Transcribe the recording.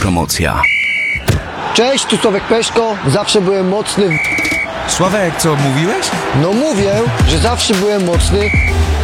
promocja. Cześć, tu Sławek Peszko. Zawsze byłem mocny. Sławek, co mówiłeś? No mówię, że zawsze byłem mocny